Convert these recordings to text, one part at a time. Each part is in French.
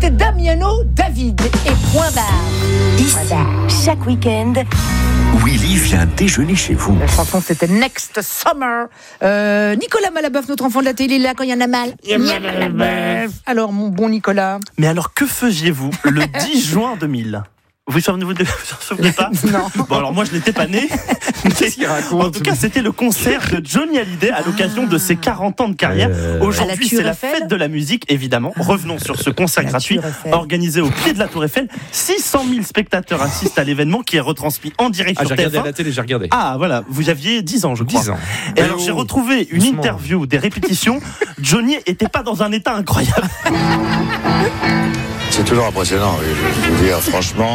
c'est Damiano David et point barre. Ici, chaque week-end, Willy vient déjeuner chez vous. La chanson c'était Next Summer. Nicolas Malaboeuf, notre enfant de la télé, là quand il y en a mal. Alors mon bon Nicolas. Mais alors que faisiez-vous le 10 juin 2000 ? Vous vous souvenez pas ? Non. Bon alors moi je n'étais pas né. En tout cas c'était le concert de Johnny Hallyday à l'occasion de ses 40 ans de carrière. Aujourd'hui c'est la fête de la musique évidemment. Revenons sur ce concert gratuit organisé au pied de la Tour Eiffel. 600 000 spectateurs assistent à l'événement qui est retransmis en direct sur TF1. J'ai regardé à la télé, j'ai regardé. Ah voilà, vous aviez 10 ans je crois. 10 ans. Et alors j'ai retrouvé une interview, des répétitions. Johnny était pas dans un état incroyable. C'est toujours impressionnant, oui, je veux dire, franchement.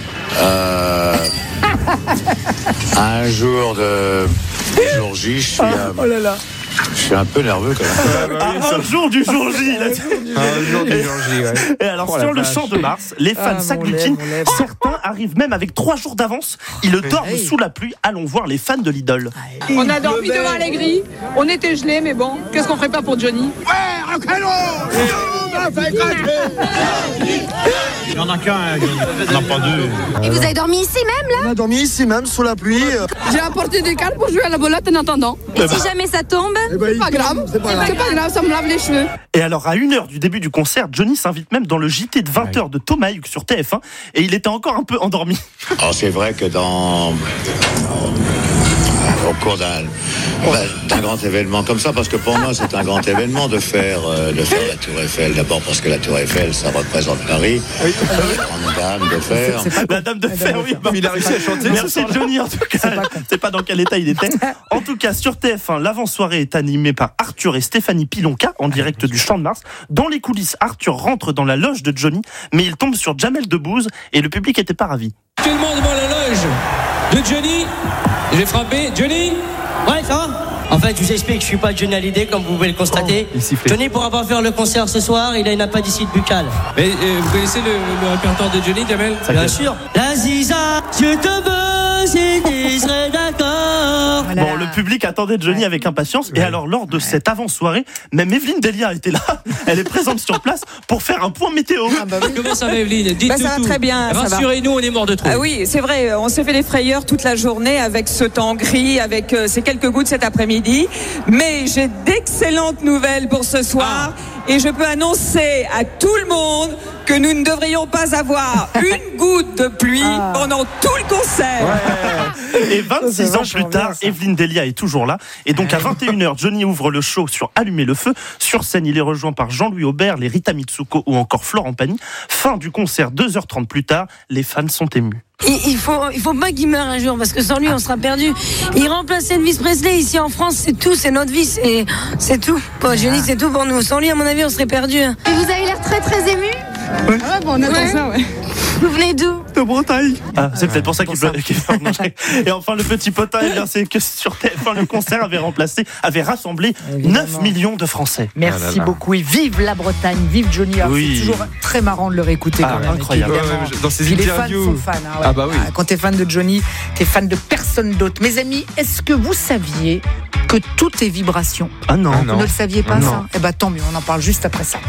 Un jour J, je suis un peu nerveux quand même. Un jour du jour J. Un jour du jour J, ouais. Et alors sur le Champ de Mars, les fans s'agglutinent. Certains arrivent même avec 3 jours d'avance. Ils dorment sous la pluie. Allons voir les fans de l'idole. On a dormi devant Allegri. On était gelés, mais bon, qu'est-ce qu'on ferait pas pour Johnny ? Il n'y en a qu'un, il n'y en a pas deux. Et vous avez dormi ici même, là ? On a dormi ici même, sous la pluie. J'ai apporté des cales pour jouer à la belote en attendant. Et si jamais ça tombe ? C'est pas grave, c'est pas grave, ça me lave les cheveux. Et alors à 1h du début du concert, Johnny s'invite même dans le JT de 20h de Thomas Hugues sur TF1 et il était encore un peu endormi. Alors c'est vrai que au cours d'un grand événement comme ça, parce que pour moi c'est un grand événement de faire la Tour Eiffel. D'abord parce que la Tour Eiffel ça représente Paris. Grande dame de fer. La dame de fer, oui. Il a réussi à chanter. Merci Johnny en tout cas. C'est pas dans quel état il était. En tout cas sur TF1, l'avant-soirée est animée par Arthur et Stéphanie Pilonka en direct du Champ de Mars. Dans les coulisses, Arthur rentre dans la loge de Johnny, mais il tombe sur Jamel Debbouze et le public était pas ravi. Actuellement devant la loge de Johnny. J'ai frappé. Johnny ? Ouais, ça va ? En fait, je vous explique, je suis pas Johnny Hallyday, comme vous pouvez le constater. Johnny pourra pas faire le concert ce soir, il a une appendicite buccale. Mais vous connaissez le répertoire de Johnny, Jamel ? Bien sûr. La Ziza, je te veux, si tu serais d'accord. Voilà. Bon, le public attendait Johnny avec impatience. Et alors, lors de cette avant-soirée, même Evelyne Delia était là. Elle est présente sur place pour faire un point météo. Comment ça va, Evelyne ? Dites Ça va très bien. Rassurez-nous, on est mort de trop. Ah oui, c'est vrai, on s'est fait des frayeurs toute la journée avec ce temps gris, avec ces quelques gouttes cet après-midi. Mais j'ai d'excellentes nouvelles pour ce soir. Et je peux annoncer à tout le monde que nous ne devrions pas avoir une goutte de pluie pendant tout le concert. Ouais. Et 26 ans plus tard, Evelyne Delia est toujours là. Et donc à 21h, Johnny ouvre le show sur Allumer le feu. Sur scène, il est rejoint par Jean-Louis Aubert, les Rita Mitsuko ou encore Florent Pagny. Fin du concert, 2h30 plus tard, les fans sont émus. Il faut pas qu'il meure un jour parce que sans lui on sera perdu. Il remplace Elvis Presley ici en France, c'est tout, c'est notre vie, c'est tout. Bon, Johnny, c'est tout pour nous. Sans lui, à mon avis, on serait perdu. Et vous avez l'air très très ému. Ouais. Ah bon, on attend ça, ouais. Vous venez d'où ? De Bretagne. Ah, c'est peut-être pour ça qu'il pleut. Et enfin, le petit potin, c'est que sur TF1, le concert avait rassemblé 9 millions de Français. Merci beaucoup et vive la Bretagne, vive Johnny. Oui. C'est toujours très marrant de le réécouter quand même. Incroyable. Dans ses Puis interviews. Les fans sont fans. Hein, ouais. Ah bah oui. Quand t'es fan de Johnny, t'es fan de personne d'autre. Mes amis, est-ce que vous saviez que tout est vibration ? Ah non. Vous ne le saviez pas, Non. ça ? Eh ben tant mieux, on en parle juste après ça.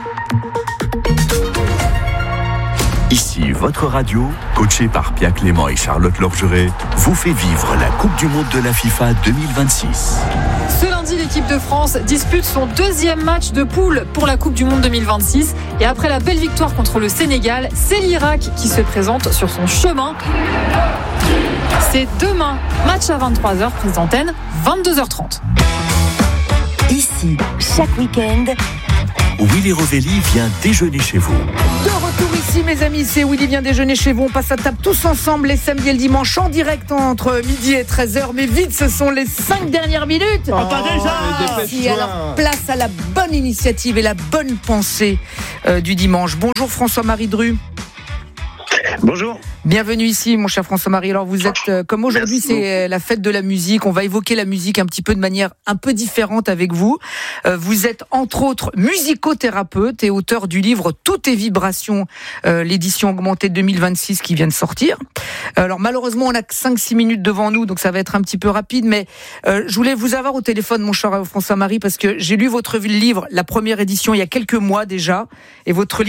Ici, votre radio, coachée par Pierre Clément et Charlotte Lorgeret, vous fait vivre la Coupe du Monde de la FIFA 2026. Ce lundi, l'équipe de France dispute son 2e match de poule pour la Coupe du Monde 2026. Et après la belle victoire contre le Sénégal, c'est l'Irak qui se présente sur son chemin. C'est demain, match à 23h, prise d'antenne, 22h30. Ici, chaque week-end, Willy Rovelli vient déjeuner chez vous. De retour ici, mes amis, c'est Willy vient déjeuner chez vous. On passe à table tous ensemble les samedis et le dimanche en direct entre midi et 13h. Mais vite, ce sont les 5 dernières minutes. Pas déjà. Si, alors place à la bonne initiative et la bonne pensée du dimanche. Bonjour François-Marie Dru. Bonjour. Bienvenue ici, mon cher François-Marie. Alors, vous êtes, comme aujourd'hui, c'est la fête de la musique. On va évoquer la musique un petit peu de manière un peu différente avec vous. Vous êtes, entre autres, musicothérapeute et auteur du livre Tout est vibration, l'édition augmentée 2026 qui vient de sortir. Alors, malheureusement, on a que 5-6 minutes devant nous, donc ça va être un petit peu rapide, mais je voulais vous avoir au téléphone, mon cher François-Marie, parce que j'ai lu votre livre, la première édition, il y a quelques mois déjà, et votre livre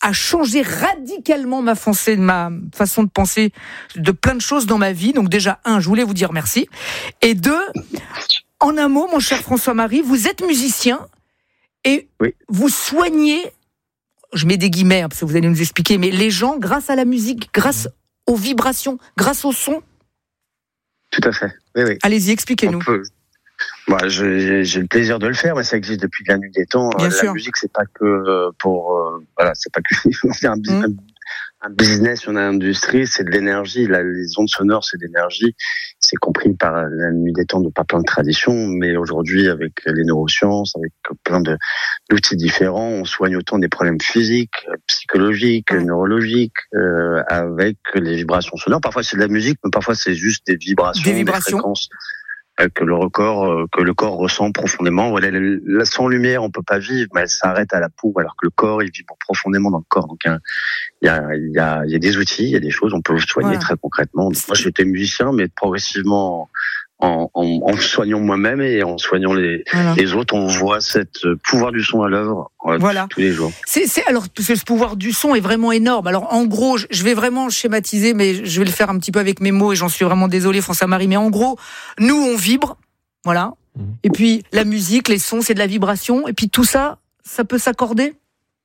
a changé radicalement ma façon de penser de plein de choses dans ma vie. Donc déjà, je voulais vous dire merci. Et 2, en un mot, mon cher François-Marie, vous êtes musicien et vous soignez, je mets des guillemets, parce que vous allez nous expliquer, mais les gens grâce à la musique, grâce aux vibrations, grâce au son. Tout à fait. Oui. Allez-y, expliquez-nous. Moi, j'ai le plaisir de le faire, mais ça existe depuis la nuit des temps. Bien la sûr. musique, c'est pas que c'est pas que c'est un business, une industrie, c'est de l'énergie. Les ondes sonores, c'est de l'énergie. C'est compris par la nuit des temps de pas plein de traditions, mais aujourd'hui, avec les neurosciences, avec plein d'outils différents, on soigne autant des problèmes physiques, psychologiques, neurologiques, avec les vibrations sonores. Parfois, c'est de la musique, mais parfois, c'est juste des vibrations. Des fréquences. Que le corps ressent profondément. Voilà, sans lumière, on peut pas vivre, mais elle s'arrête à la peau, alors que le corps, il vibre profondément dans le corps. Donc, il y a des outils, il y a des choses, on peut soigner très concrètement. Donc, moi, j'étais musicien, mais progressivement, en soignant moi-même et en soignant les autres, on voit cette pouvoir du son à l'œuvre tous les jours. Alors, ce pouvoir du son est vraiment énorme. Alors, en gros, je vais vraiment schématiser, mais je vais le faire un petit peu avec mes mots et j'en suis vraiment désolée, François-Marie. Mais en gros, nous, on vibre, voilà. Et puis, la musique, les sons, c'est de la vibration. Et puis, tout ça, ça peut s'accorder ?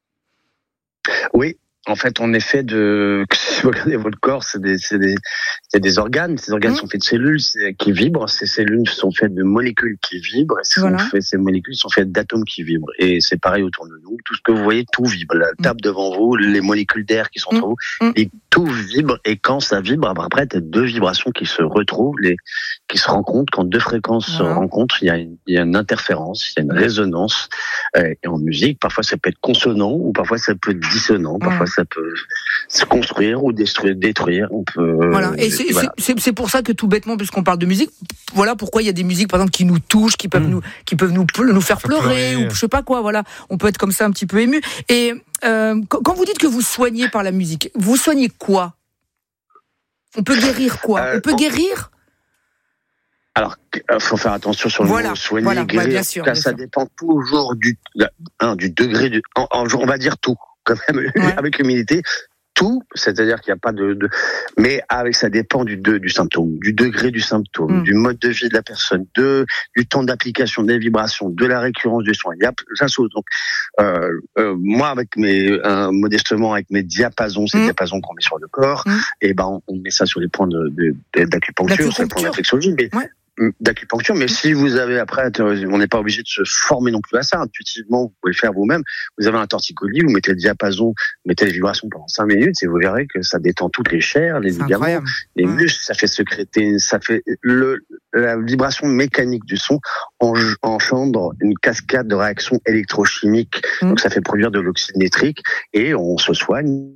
Oui. En fait, on est fait si vous regardez votre corps, c'est des organes. Ces organes sont faits de cellules qui vibrent. Ces cellules sont faites de molécules qui vibrent. Et ces molécules sont faites d'atomes qui vibrent. Et c'est pareil autour de nous. Tout ce que vous voyez, tout vibre. La table devant vous, les molécules d'air qui sont entre vous, et tout vibre. Et quand ça vibre, après, il y a 2 vibrations qui se retrouvent, qui se rencontrent. Quand 2 fréquences se rencontrent, il y a une interférence, il y a une résonance. Et en musique, parfois ça peut être consonant, ou parfois ça peut être dissonant. Parfois ça peut se construire ou détruire. On peut. Voilà. Et c'est pour ça que tout bêtement, puisqu'on parle de musique, voilà pourquoi il y a des musiques, par exemple, qui nous touchent, qui peuvent nous faire pleurer, ou je sais pas quoi. Voilà, on peut être comme ça un petit peu ému. Et quand vous dites que vous soignez par la musique, vous soignez quoi ? On peut guérir quoi ? On peut guérir ? Alors, faut faire attention sur le mot soigner, guérir. Bien sûr, ça dépend toujours du degré on va dire tout. Quand même, avec humilité, tout, c'est-à-dire qu'il n'y a pas mais ça dépend du symptôme, du degré du symptôme, du mode de vie de la personne, du temps d'application des vibrations, de la récurrence du son. Il y a plein de choses. Donc, moi, modestement, avec mes diapasons, ces diapasons qu'on met sur le corps, et on met ça sur les points d'acupuncture, sur les points de réflexologie, d'acupuncture, mais si vous avez après, on n'est pas obligé de se former non plus à ça. Intuitivement, vous pouvez le faire vous-même. Vous avez un torticolis, vous mettez le diapason, vous mettez les vibrations pendant 5 minutes et vous verrez que ça détend toutes les chairs, les ligaments, les muscles, ça fait sécréter, la vibration mécanique du son engendre une cascade de réactions électrochimiques. Donc ça fait produire de l'oxyde nitrique et on se soigne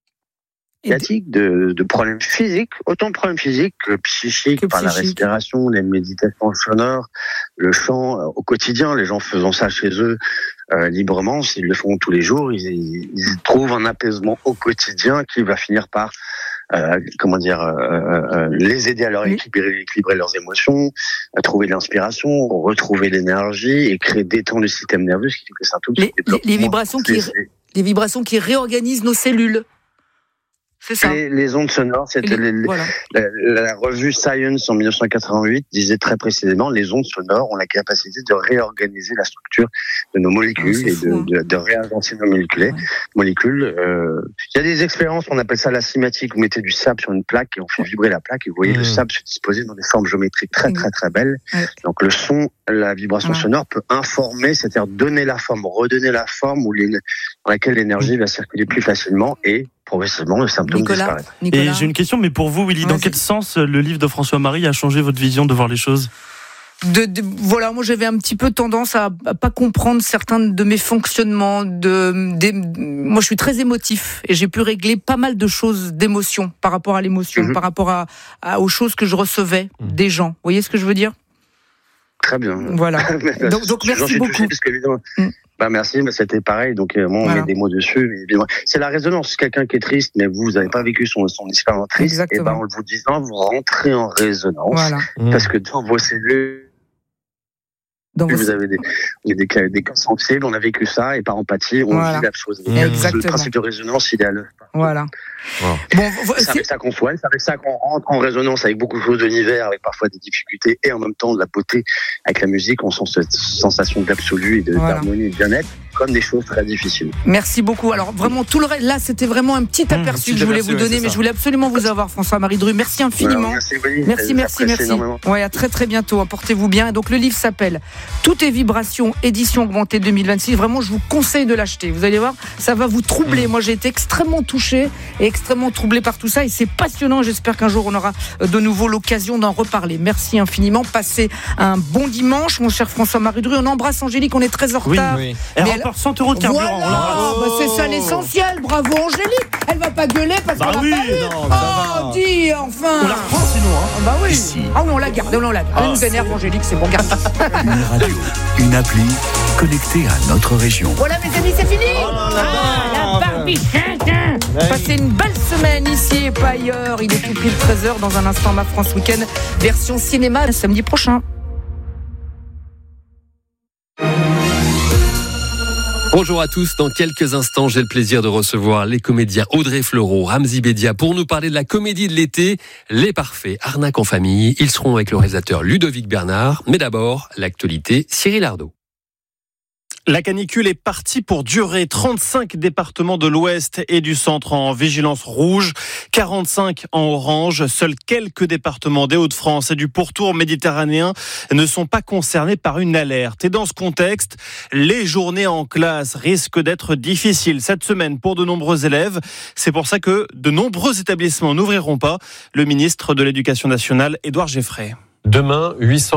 de problèmes physiques, autant de problèmes physiques que psychiques, par la respiration, les méditations sonores, le chant au quotidien, les gens faisant ça chez eux librement, s'ils le font tous les jours, ils trouvent un apaisement au quotidien qui va finir par les aider à leur équilibrer leurs émotions, à trouver de l'inspiration, retrouver l'énergie et détendre le système nerveux, ce qui fait que c'est un tout les vibrations qui réorganisent nos cellules. C'est ça. Les ondes sonores, c'était la revue Science en 1988 disait très précisément les ondes sonores ont la capacité de réorganiser la structure de nos molécules et de réinventer nos molécules. Il y a des expériences, on appelle ça la cinématique. Vous mettez du sable sur une plaque et on fait vibrer la plaque et vous voyez le sable se disposer dans des formes géométriques très très très belles. Donc le son, la vibration sonore peut informer, c'est-à-dire donner la forme, redonner la forme dans laquelle l'énergie va circuler plus facilement et progressivement, le symptôme disparaît. Et j'ai une question, mais pour vous, Willy, dans quel sens le livre de François-Marie a changé votre vision de voir les choses ? Voilà, moi j'avais un petit peu tendance à pas comprendre certains de mes fonctionnements. Moi je suis très émotif et j'ai pu régler pas mal de choses d'émotion par rapport à l'émotion, par rapport aux choses que je recevais des gens. Vous voyez ce que je veux dire ? Très bien. Voilà. donc merci beaucoup. Touché, parce qu'évidemment, merci, c'était pareil. Donc on met des mots dessus. Mais, c'est la résonance. Quelqu'un qui est triste, mais vous n'avez pas vécu son expérience triste. Et en le vous disant, vous rentrez en résonance parce que dans vos cellules Vous avez des cas sensibles, on a vécu ça, et par empathie, on vit la chose. Exactement. Le principe de résonance, il est à l'œuvre. Voilà. Bon, c'est avec ça qu'on soigne, c'est avec ça qu'on rentre en résonance avec beaucoup de choses de l'univers, avec parfois des difficultés, et en même temps de la beauté. Avec la musique, on sent cette sensation d'absolu et d'harmonie et de bien-être, comme des choses très difficiles. Merci beaucoup. Alors vraiment, tout le reste, là, c'était vraiment un petit aperçu que je voulais vous donner, mais je voulais absolument vous avoir, François-Marie Dru. Merci infiniment. Merci. Ouais, à très très bientôt. Portez-vous bien. Donc le livre s'appelle Tout est vibration, édition augmentée 2026. Vraiment, je vous conseille de l'acheter. Vous allez voir, ça va vous troubler. Moi, j'ai été extrêmement touchée et extrêmement troublée par tout ça, et c'est passionnant. J'espère qu'un jour on aura de nouveau l'occasion d'en reparler. Merci infiniment. Passez un bon dimanche, mon cher François-Marie Dru. On embrasse Angélique, on est très en retard. Oui. Elle remporte 100 € de carburant. Voilà, c'est ça l'essentiel. Bravo Angélique. Elle va pas gueuler parce qu'on l'a pas eu. Dis enfin. On la reprend sinon. Bah oui. On la garde. Elle nous énerve, Angélique, c'est bon, garde. Une radio, une appli connectée à notre région. Voilà mes amis, c'est fini. La barbichette. Passez une belle semaine ici et pas ailleurs. Il est tout pile 13h. Dans un instant, Ma France Week-end version cinéma samedi prochain. Bonjour à tous, dans quelques instants, j'ai le plaisir de recevoir les comédiens Audrey Fleurot, Ramzy Bedia pour nous parler de la comédie de l'été, Les Parfaits, arnaque en famille. Ils seront avec le réalisateur Ludovic Bernard. Mais d'abord, l'actualité, Cyril Ardo. La canicule est partie pour durer. 35 départements de l'Ouest et du Centre en vigilance rouge, 45 en orange. Seuls quelques départements des Hauts-de-France et du pourtour méditerranéen ne sont pas concernés par une alerte. Et dans ce contexte, les journées en classe risquent d'être difficiles cette semaine pour de nombreux élèves. C'est pour ça que de nombreux établissements n'ouvriront pas. Le ministre de l'Éducation nationale, Édouard Geffray. Demain,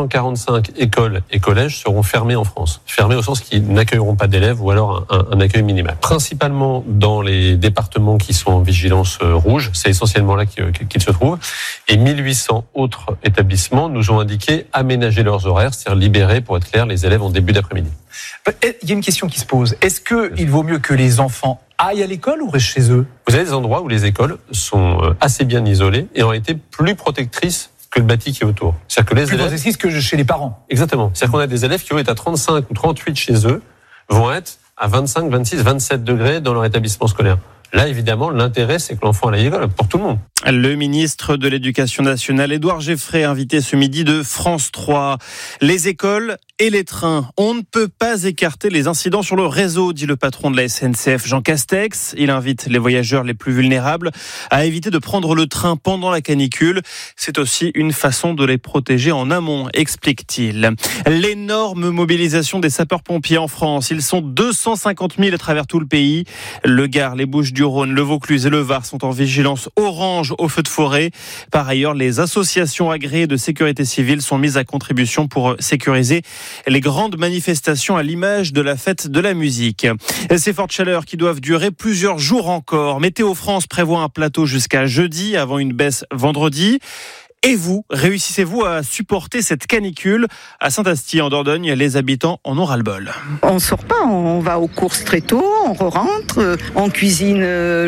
845 écoles et collèges seront fermés en France. Fermés au sens qu'ils n'accueilleront pas d'élèves ou alors un accueil minimal. Principalement dans les départements qui sont en vigilance rouge, c'est essentiellement là qu'ils se trouvent. Et 1800 autres établissements nous ont indiqué aménager leurs horaires, c'est-à-dire libérer, pour être clair, les élèves en début d'après-midi. Il y a une question qui se pose. Est-ce qu'il vaut mieux que les enfants aillent à l'école ou restent chez eux ? Vous avez des endroits où les écoles sont assez bien isolées et ont été plus protectrices que le bâti qui est autour. C'est-à-dire que les élèves... Plus que chez les parents. Exactement. C'est-à-dire qu'on a des élèves qui vont être à 35 ou 38 chez eux, vont être à 25, 26, 27 degrés dans leur établissement scolaire. Là, évidemment, l'intérêt, c'est que l'enfant aille à l'école, pour tout le monde. Le ministre de l'Éducation nationale, Édouard Geffray, invité ce midi de France 3. Les écoles et les trains. On ne peut pas écarter les incidents sur le réseau, dit le patron de la SNCF, Jean Castex. Il invite les voyageurs les plus vulnérables à éviter de prendre le train pendant la canicule. C'est aussi une façon de les protéger en amont, explique-t-il. L'énorme mobilisation des sapeurs-pompiers en France. Ils sont 250 000 à travers tout le pays. Le Gard, les Bouches-du-Rhône, le Vaucluse et le Var sont en vigilance orange au feu de forêt. Par ailleurs, les associations agréées de sécurité civile sont mises à contribution pour sécuriser les grandes manifestations à l'image de la fête de la musique. Ces fortes chaleurs qui doivent durer plusieurs jours encore. Météo France prévoit un plateau jusqu'à jeudi avant une baisse vendredi. Et vous, réussissez-vous à supporter cette canicule ? À Saint-Asti, en Dordogne, les habitants en ont ras-le-bol. On sort pas, on va aux courses très tôt, on rentre, on cuisine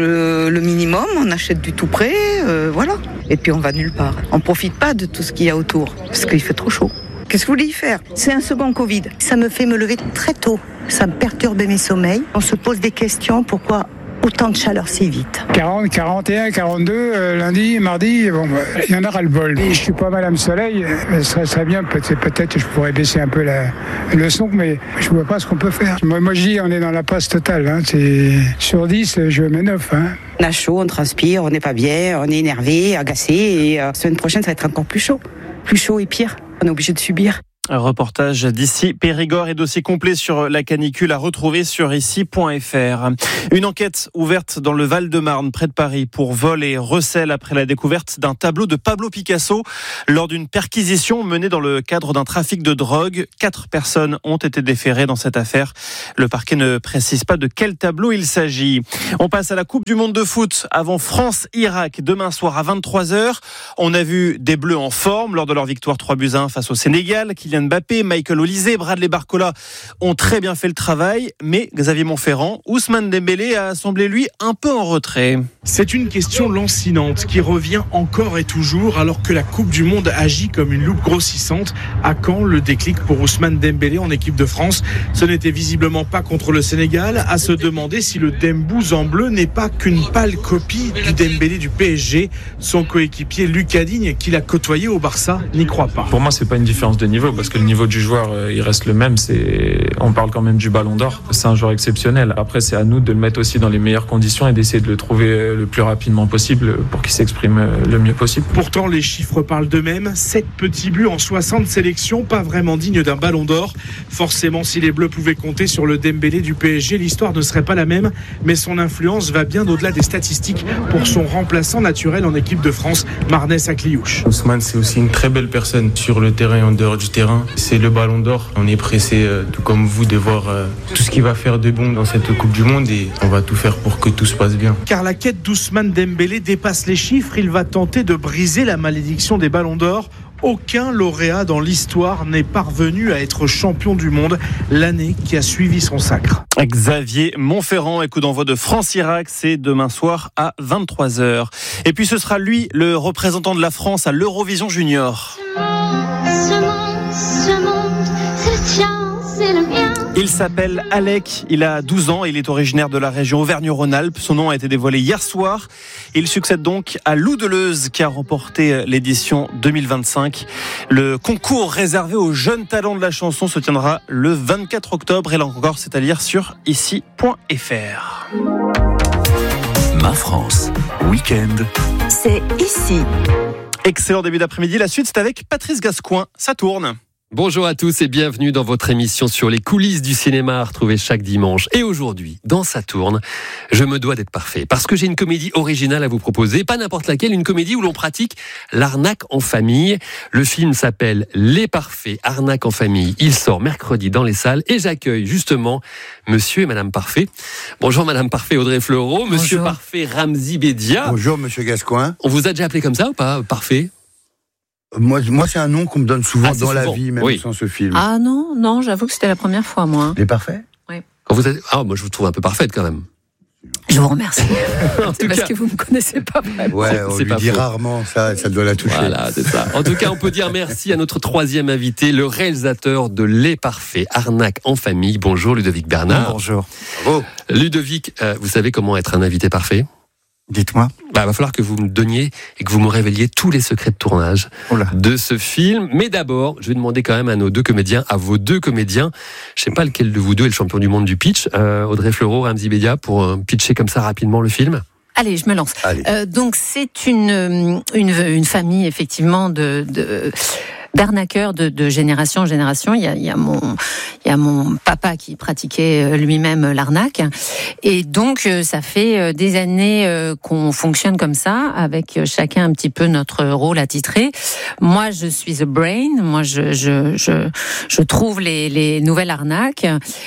le minimum, on achète du tout prêt, voilà. Et puis on va nulle part. On profite pas de tout ce qu'il y a autour, parce qu'il fait trop chaud. Qu'est-ce que vous voulez y faire ? C'est un second Covid. Ça me fait me lever très tôt, ça me perturbe mes sommeils. On se pose des questions, pourquoi autant de chaleur si vite. 40, 41, 42, lundi, mardi, bon, il y en a ras-le-bol. Je suis pas Madame Soleil, ce serait bien, peut-être je pourrais baisser un peu le son, mais je vois pas ce qu'on peut faire. Moi je dis, on est dans la passe totale, hein, c'est sur 10, je mets 9. Hein. On a chaud, on transpire, on n'est pas bien, on est énervé, agacé, et la semaine prochaine, ça va être encore plus chaud et pire. On est obligé de subir. Un reportage d'ici Périgord et dossier complet sur la canicule à retrouver sur ici.fr. Une enquête ouverte dans le Val-de-Marne, près de Paris, pour vol et recel après la découverte d'un tableau de Pablo Picasso lors d'une perquisition menée dans le cadre d'un trafic de drogue. 4 personnes ont été déférées dans cette affaire. Le parquet ne précise pas de quel tableau il s'agit. On passe à la Coupe du Monde de foot avant France-Irak demain soir à 23h. On a vu des Bleus en forme lors de leur victoire 3-1 face au Sénégal. Kylian Kylian Mbappé, Michael Olise, Bradley Barcola ont très bien fait le travail, mais Xavier Montferrand, Ousmane Dembélé a semblé lui un peu en retrait. C'est une question lancinante qui revient encore et toujours alors que la Coupe du Monde agit comme une loupe grossissante. À quand le déclic pour Ousmane Dembélé en équipe de France? Ce n'était visiblement pas contre le Sénégal. À se demander si le Dembouz en bleu n'est pas qu'une pâle copie du Dembélé du PSG. Son coéquipier Lucas Digne, qu'il a côtoyé au Barça, n'y croit pas. Pour moi, c'est pas une différence de niveau parce que le niveau du joueur, il reste le même. On parle quand même du Ballon d'Or. C'est un joueur exceptionnel. Après, c'est à nous de le mettre aussi dans les meilleures conditions et d'essayer de le trouver le plus rapidement possible pour qu'il s'exprime le mieux possible. Pourtant, les chiffres parlent d'eux-mêmes. 7 petits buts en 60 sélections, pas vraiment digne d'un Ballon d'Or. Forcément, si les Bleus pouvaient compter sur le Dembélé du PSG, l'histoire ne serait pas la même. Mais son influence va bien au-delà des statistiques pour son remplaçant naturel en équipe de France, Marnès Akliouche. Ousmane, c'est aussi une très belle personne sur le terrain et en dehors du terrain. C'est le Ballon d'Or. On est pressé, tout comme vous, de voir tout ce qu'il va faire de bon dans cette Coupe du Monde et on va tout faire pour que tout se passe bien. Car la quête d'Ousmane Dembélé dépasse les chiffres. Il va tenter de briser la malédiction des Ballons d'Or. Aucun lauréat dans l'histoire n'est parvenu à être champion du monde l'année qui a suivi son sacre. Xavier Montferrand, coup d'envoi de France-Irak, c'est demain soir à 23h. Et puis ce sera lui, le représentant de la France à l'Eurovision Junior. Ce monde, c'est le tien, c'est le mien. Il s'appelle Alec, il a 12 ans, il est originaire de la région Auvergne-Rhône-Alpes. Son nom a été dévoilé hier soir. Il succède donc à Lou Deleuze qui a remporté l'édition 2025. Le concours réservé aux jeunes talents de la chanson se tiendra le 24 octobre. Et là encore, c'est à lire sur ici.fr. Ma France, week-end. C'est ici. Excellent début d'après-midi. La suite, c'est avec Patrice Gascoin. Ça tourne. Bonjour à tous et bienvenue dans votre émission sur les coulisses du cinéma à retrouver chaque dimanche. Et aujourd'hui, dans Ça tourne, je me dois d'être parfait parce que j'ai une comédie originale à vous proposer, pas n'importe laquelle, une comédie où l'on pratique l'arnaque en famille. Le film s'appelle Les Parfaits, arnaque en famille. Il sort mercredi dans les salles et j'accueille justement Monsieur et Madame Parfait. Bonjour Madame Parfait Audrey Fleurot, Monsieur Parfait Ramzy Bedia. Bonjour Monsieur Gascoin. On vous a déjà appelé comme ça ou pas, Parfait ? Moi, c'est un nom qu'on me donne souvent dans la vie, même sans ce film. Ah non, j'avoue que c'était la première fois, moi. Les Parfaits ? Oui. Quand vous êtes... moi je vous trouve un peu parfaite quand même. Je vous remercie. C'est parce que vous ne me connaissez pas vraiment. Ouais, on lui dit rarement ça doit la toucher. Voilà, c'est ça. En tout cas, on peut dire merci à notre troisième invité, le réalisateur de Les Parfaits, arnaque en famille. Bonjour Ludovic Bernard. Bonjour. Bravo. Ludovic, vous savez comment être un invité parfait ? Dites-moi. Va falloir que vous me donniez et que vous me révéliez tous les secrets de tournage de ce film. Mais d'abord, je vais demander quand même à vos deux comédiens, je sais pas lequel de vous deux est le champion du monde du pitch, Audrey Fleurot, Ramzy Bedia, pour pitcher comme ça rapidement le film. Allez, je me lance. Donc c'est une famille effectivement d'arnaqueurs de génération en génération. Il y a mon papa qui pratiquait lui-même l'arnaque. Et donc, ça fait des années qu'on fonctionne comme ça, avec chacun un petit peu notre rôle attitré. Moi, je suis the brain. Moi, je trouve les nouvelles arnaques.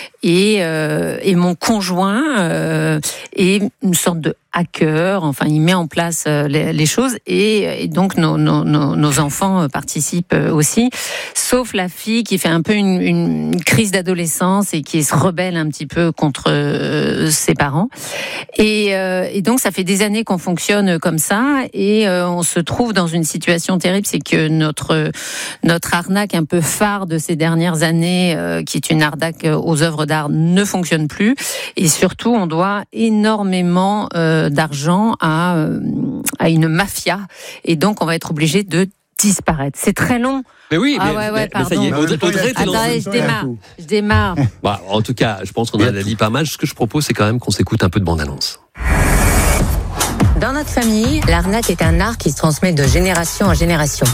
Et mon conjoint est une sorte de hacker. Enfin, il met en place les choses. Et donc, nos enfants participent aussi. Sauf la fille qui fait un peu une crise d'adolescence et qui se rebelle un petit peu contre ses parents. Et donc, ça fait des années qu'on fonctionne comme ça. Et on se trouve dans une situation terrible. C'est que notre arnaque un peu phare de ces dernières années, qui est une arnaque aux œuvres d'art, ne fonctionne plus. Et surtout, on doit énormément d'argent à une mafia. Et donc, on va être obligé de disparaître. C'est très long. Mais oui, mais ça y est, Audrey, attendez, je démarre. En tout cas, je pense qu'on en a dit pas mal. Ce que je propose, c'est quand même qu'on s'écoute un peu de bande-annonce. Dans notre famille, l'arnaque est un art qui se transmet de génération en génération.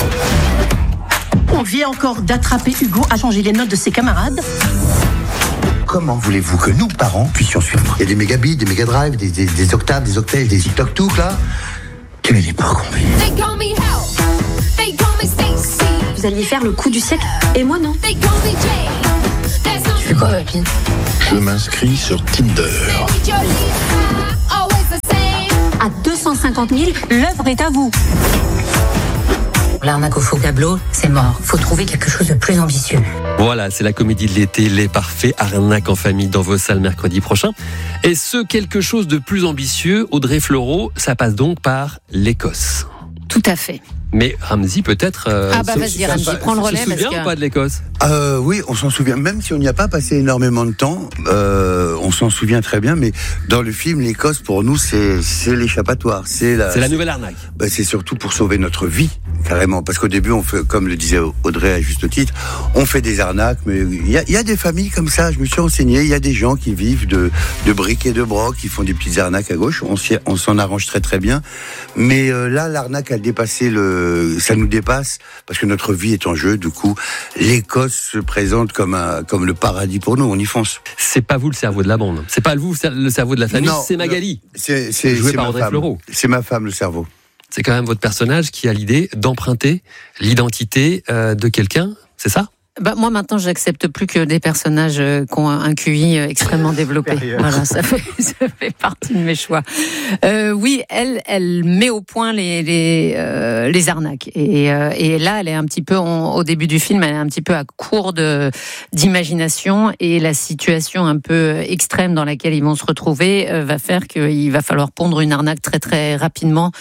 On vient encore d'attraper Hugo à changer les notes de ses camarades. Comment voulez-vous que nous, parents, puissions suivre ? Il y a des mégabits, des mégadrives, des octaves, des octets, des TikTok-touk, là. Quelle est l'époque, on vit ? Vous alliez faire le coup du siècle, et moi non. Tu fais quoi, Papine ? Je m'inscris sur Tinder. À 250 000, l'œuvre est à vous. L'arnaque au faux tableau, c'est mort. Faut trouver quelque chose de plus ambitieux. Voilà, c'est la comédie de l'été, Les Parfaits, Arnaque en famille dans vos salles mercredi prochain. Et ce quelque chose de plus ambitieux, Audrey Fleurot, ça passe donc par l'Écosse. Tout à fait. Mais Ramzy, peut-être. Vas-y, Ramzy, prends le relais. Tu te souviens ou pas de l'Écosse ? Oui, on s'en souvient. Même si on n'y a pas passé énormément de temps, on s'en souvient très bien. Mais dans le film, l'Écosse, pour nous, c'est l'échappatoire. C'est la nouvelle arnaque. C'est surtout pour sauver notre vie, carrément. Parce qu'au début, on fait, comme le disait Audrey à juste titre, on fait des arnaques. Mais il y a des familles comme ça. Je me suis renseigné. Il y a des gens qui vivent de briques et de brocs, qui font des petites arnaques à gauche. On s'en arrange très très bien. Mais là, l'arnaque a dépassé ça nous dépasse parce que notre vie est en jeu. Du coup, l'Écosse se présente comme le paradis pour nous. On y fonce. C'est pas vous le cerveau de la bande. C'est pas vous le cerveau de la famille. Non, c'est Magali. C'est joué par Audrey Fleurot. C'est ma femme le cerveau. C'est quand même votre personnage qui a l'idée d'emprunter l'identité de quelqu'un. C'est ça ? Moi, maintenant, j'accepte plus que des personnages qui ont un QI extrêmement développé. Voilà, ça fait partie de mes choix. Oui, elle met au point les arnaques. Et là, elle est un petit peu, au début du film, elle est un petit peu à court d'imagination. Et la situation un peu extrême dans laquelle ils vont se retrouver va faire qu'il va falloir pondre une arnaque très, très rapidement.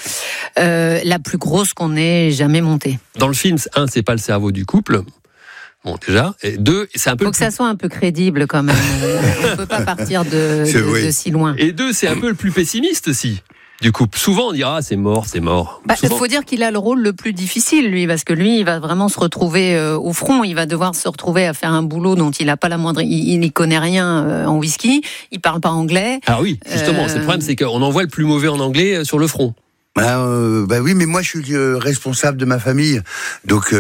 La plus grosse qu'on ait jamais montée. Dans le film, c'est pas le cerveau du couple. Bon, déjà. Et 2, c'est un peu. Faut que ça soit un peu crédible quand même. On peut pas partir de si loin. Et 2, c'est un peu le plus pessimiste aussi. Du coup, souvent on dira c'est mort. Il faut dire qu'il a le rôle le plus difficile, lui, parce que lui, il va vraiment se retrouver au front. Il va devoir se retrouver à faire un boulot dont il n'a pas la moindre. Il n'y connaît rien en whisky. Il parle pas anglais. Ah oui, justement. Le problème, c'est qu'on envoie le plus mauvais en anglais sur le front. Oui, mais moi je suis responsable de ma famille, donc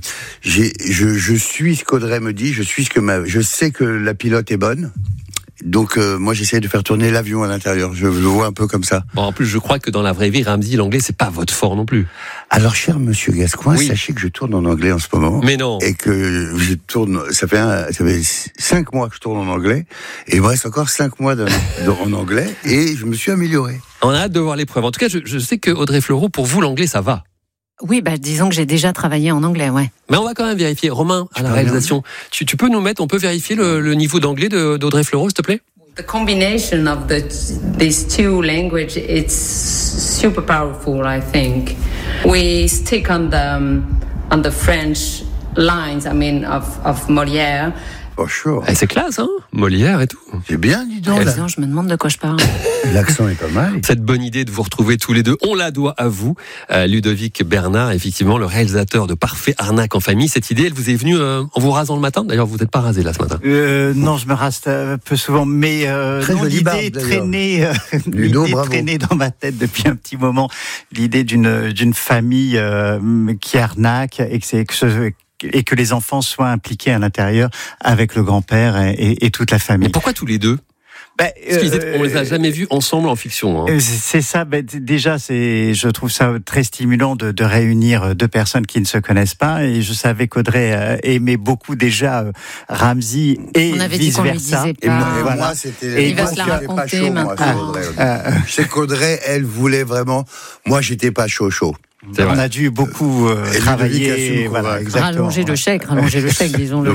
je suis ce qu'Audrey me dit, je sais que la pilote est bonne. Donc moi j'essaie de faire tourner l'avion à l'intérieur. Je le vois un peu comme ça. Bon, en plus je crois que dans la vraie vie, Ramzy, l'anglais c'est pas votre fort non plus. Alors cher Monsieur Gascoigne, sachez que je tourne en anglais en ce moment. Mais non. Et que je tourne, ça fait 5 mois que je tourne en anglais, et il me reste encore 5 mois en anglais, et je me suis amélioré. On a hâte de voir l'épreuve. En tout cas, je sais que Audrey Fleurot, pour vous l'anglais ça va. Oui, disons que j'ai déjà travaillé en anglais, ouais. Mais on va quand même vérifier. Romain, à la réalisation, tu peux nous mettre, on peut vérifier le niveau d'anglais d'Audrey Fleurot, s'il te plaît ? The combination of these two languages, it's super powerful, I think. We stick on the French lines, of Molière. Oh, sure. C'est classe, hein, Molière et tout. C'est bien, dis donc. Je me demande de quoi je parle. L'accent est pas mal. Cette bonne idée de vous retrouver tous les deux, on la doit à vous, Ludovic Bernard, effectivement, le réalisateur de Parfait Arnaque en famille. Cette idée, elle vous est venue en vous rasant le matin. D'ailleurs, vous n'êtes pas rasé là ce matin. Non, je me rase peu souvent, mais l'idée traînait dans ma tête depuis un petit moment. L'idée d'une famille qui arnaque et que les enfants soient impliqués à l'intérieur avec le grand-père et toute la famille. Mais pourquoi tous les deux ? Parce qu'on les a jamais vus ensemble en fiction. Hein. C'est ça. Déjà, je trouve ça très stimulant de réunir deux personnes qui ne se connaissent pas. Et je savais qu'Audrey aimait beaucoup déjà Ramzy et on avait vice dit qu'on versa. lui disait pas. Et moi, c'était. Il va se la raconter maintenant. Je sais qu'Audrey, elle voulait vraiment. Moi, j'étais pas chaud. On a dû beaucoup travailler, rallonger le chèque, disons-le.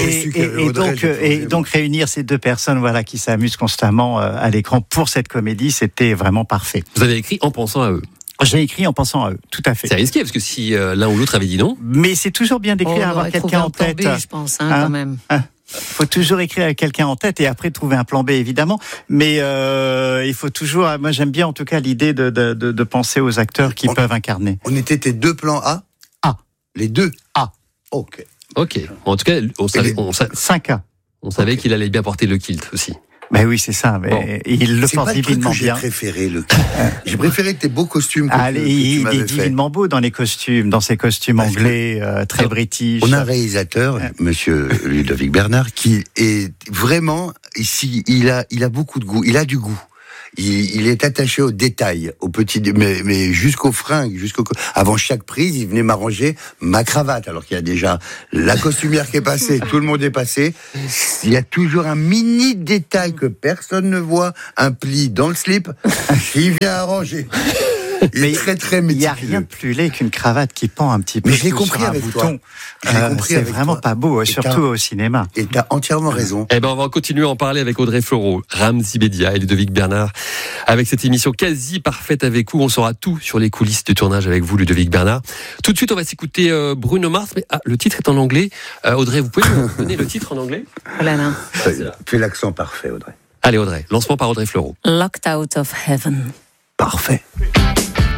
Et donc réunir ces deux personnes, qui s'amusent constamment à l'écran pour cette comédie, c'était vraiment parfait. Vous avez écrit en pensant à eux. J'ai écrit en pensant à eux, tout à fait. C'est risqué parce que si l'un ou l'autre avait dit non. Mais c'est toujours bien d'écrire, avoir quelqu'un en tête. Je pense, quand même. Faut toujours écrire avec quelqu'un en tête et après trouver un plan B évidemment, mais il faut toujours. Moi j'aime bien en tout cas l'idée de penser aux acteurs qui peuvent incarner. On était tes deux plans A. Les deux A. Ok. En tout cas, on savait 5A. On savait qu'il allait bien porter le kilt aussi. Oui, c'est ça. Mais il le porte divinement bien. J'ai préféré le kilt. J'ai préféré tes beaux costumes. Il est divinement beau dans les costumes, dans ses costumes anglais très british. On a un réalisateur, Monsieur Ludovic Bernard, qui est vraiment ici. Il a beaucoup de goût. Il a du goût. Il est attaché aux détails, aux petits, mais jusqu'aux fringues, avant chaque prise, il venait m'arranger ma cravate, alors qu'il y a déjà la costumière qui est passée, tout le monde est passé. Il y a toujours un mini détail que personne ne voit, un pli dans le slip, qui vient arranger. Il est très très méticuleux. Il n'y a rien de plus laid qu'une cravate qui pend un petit peu. Mais je l'ai compris avec bouton. C'est vraiment pas beau, surtout au cinéma. Et t'as entièrement raison. Eh ben, on va continuer à en parler avec Audrey Fleurot, Ramzy Bedia et Ludovic Bernard. Avec cette émission quasi parfaite avec vous, on saura tout sur les coulisses du tournage avec vous, Ludovic Bernard. Tout de suite, on va s'écouter Bruno Mars. Mais le titre est en anglais. Audrey, vous pouvez nous donner le titre en anglais? Oh là là. Fais l'accent parfait, Audrey. Allez, Audrey. Lancement par Audrey Fleurot. Locked Out of Heaven. Parfait.